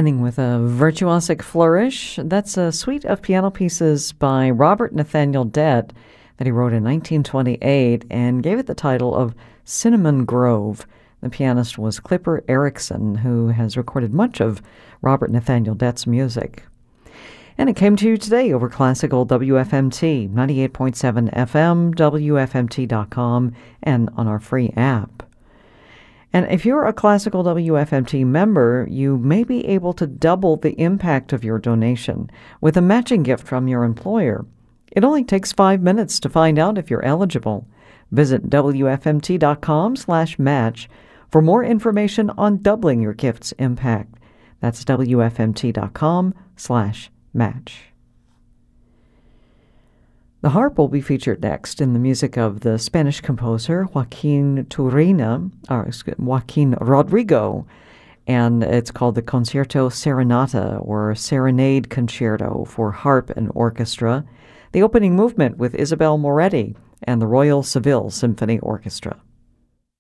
Ending with a virtuosic flourish. That's a suite of piano pieces by Robert Nathaniel Dett that he wrote in 1928 and gave it the title of Cinnamon Grove. The pianist was Clipper Erickson, who has recorded much of Robert Nathaniel Dett's music. And it came to you today over Classical WFMT, 98.7 FM, WFMT.com, and on our free app. And if you're a Classical WFMT member, you may be able to double the impact of your donation with a matching gift from your employer. It only takes 5 minutes to find out if you're eligible. Visit WFMT.com/match for more information on doubling your gift's impact. That's WFMT.com/match. The harp will be featured next in the music of the Spanish composer Joaquin Rodrigo, and it's called the Concierto Serenata, or Serenade Concerto for harp and orchestra, the opening movement with Isabel Moretti and the Royal Seville Symphony Orchestra.